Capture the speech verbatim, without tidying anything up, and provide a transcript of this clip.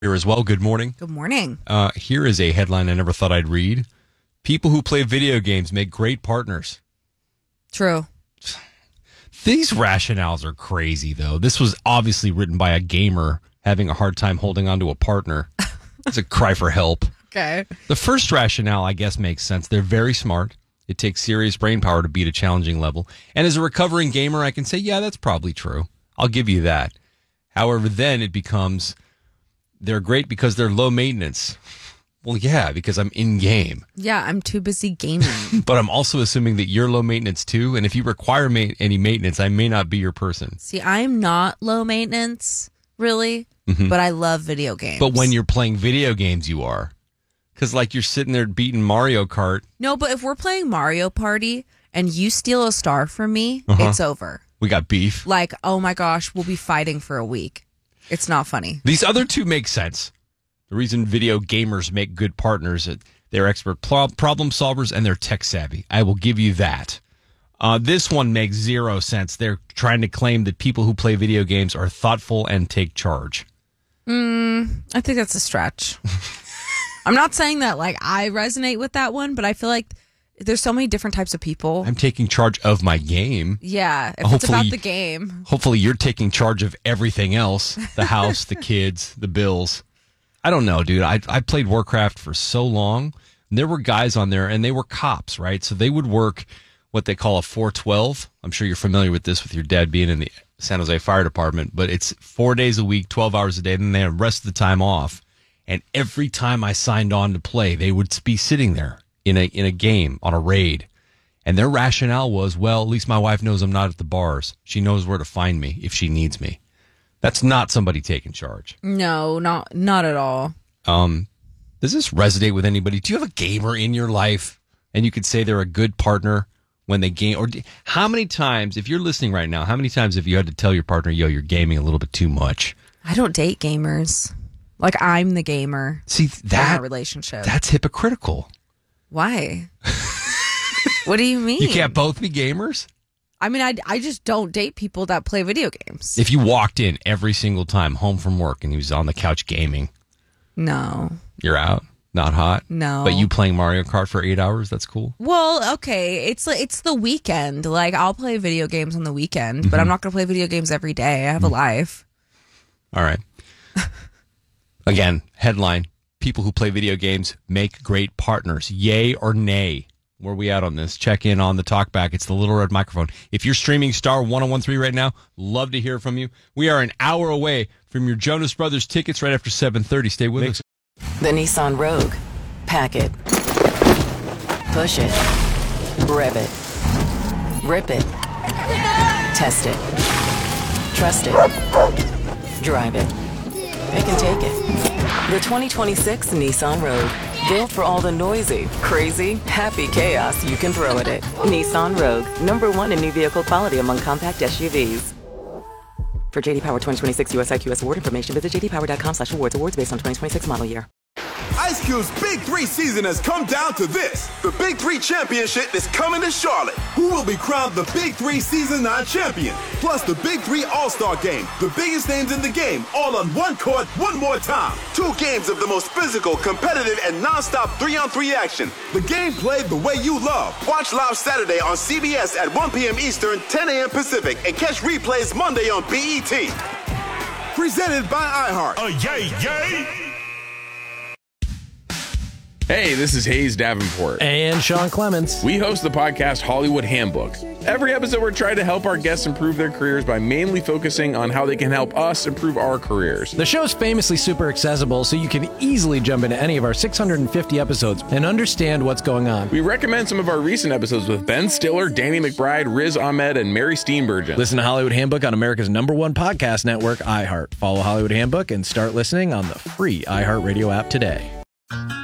Here as well. Good morning. Good morning. Uh, here is a headline I never thought I'd read. People who play video games make great partners. True. These rationales are crazy, though. This was obviously written by a gamer having a hard time holding on to a partner. It's a cry for help. Okay. The first rationale, I guess, makes sense. They're very smart. It takes serious brain power to beat a challenging level. And as a recovering gamer, I can say, yeah, that's probably true. I'll give you that. However, then it becomes... They're great because they're low maintenance. Well, yeah, because I'm in game. Yeah, I'm too busy gaming. But I'm also assuming that you're low maintenance too. And if you require ma- any maintenance, I may not be your person. See, I'm not low maintenance, really, mm-hmm. but I love video games. But when you're playing video games, you are. Because like you're sitting there beating Mario Kart. No, but if we're playing Mario Party and you steal a star from me, uh-huh. it's over. We got beef. Like, oh my gosh, we'll be fighting for a week. It's not funny. These other two make sense. The reason video gamers make good partners, they're expert pl- problem solvers and they're tech savvy. I will give you that. Uh, this one makes zero sense. They're trying to claim that people who play video games are thoughtful and take charge. Mm, I think that's a stretch. I'm not saying that like I resonate with that one, but I feel like there's so many different types of people. I'm taking charge of my game. Yeah, if it's about the game. Hopefully you're taking charge of everything else. The house, the kids, the bills. I don't know, dude. I I played Warcraft for so long. And there were guys on there, and they were cops, right? So they would work what they call a four twelve. I'm sure you're familiar with this with your dad being in the San Jose Fire Department. But it's four days a week, twelve hours a day, and then they have the rest of the time off. And every time I signed on to play, they would be sitting there. in a in a game, on a raid. And their rationale was, well, at least my wife knows I'm not at the bars. She knows where to find me if she needs me. That's not somebody taking charge. No, not not at all. Um, does this resonate with anybody? Do you have a gamer in your life and you could say they're a good partner when they game? Or do, how many times, if you're listening right now, how many times have you had to tell your partner, yo, you're gaming a little bit too much? I don't date gamers. Like, I'm the gamer. See, that in our relationship. That's hypocritical. Why? What do you mean? You can't both be gamers? I mean, I, I just don't date people that play video games. If you walked in every single time home from work and he was on the couch gaming. No. You're out? Not hot? No. But you playing Mario Kart for eight hours? That's cool. Well, okay. It's it's the weekend. Like, I'll play video games on the weekend, mm-hmm. but I'm not going to play video games every day. I have mm-hmm. a life. All right. Again, headline. People who play video games make great partners. Yay or nay? Where are we at on this? Check in on the talkback. It's the Little Red Microphone. If you're streaming Star ten thirteen right now, love to hear from you. We are an hour away from your Jonas Brothers tickets right after seven thirty. Stay with Thanks. us. The Nissan Rogue. Pack it. Push it. Rev it. Rip it. Test it. Trust it. Drive it. It can take it. The twenty twenty-six Nissan Rogue. Built for all the noisy, crazy, happy chaos you can throw at it. Nissan Rogue. Number one in new vehicle quality among compact S U Vs. For J D Power twenty twenty-six U S I Q S award information, visit jdpower.com slash awards. Awards based on twenty twenty-six model year. Ice Cube's Big Three season has come down to this. The Big Three Championship is coming to Charlotte. Who will be crowned the Big Three Season nine champion? Plus the Big Three All-Star Game. The biggest names in the game, all on one court, one more time. Two games of the most physical, competitive, and non-stop three-on-three action. The game played the way you love. Watch live Saturday on C B S at one p.m. Eastern, ten a.m. Pacific, and catch replays Monday on B E T. Presented by iHeart. Oh, yay, yay! Hey, this is Hayes Davenport. And Sean Clements. We host the podcast Hollywood Handbook. Every episode, we're trying to help our guests improve their careers by mainly focusing on how they can help us improve our careers. The show's famously super accessible, so you can easily jump into any of our six hundred fifty episodes and understand what's going on. We recommend some of our recent episodes with Ben Stiller, Danny McBride, Riz Ahmed, and Mary Steenburgen. Listen to Hollywood Handbook on America's number one podcast network, iHeart. Follow Hollywood Handbook and start listening on the free iHeartRadio app today.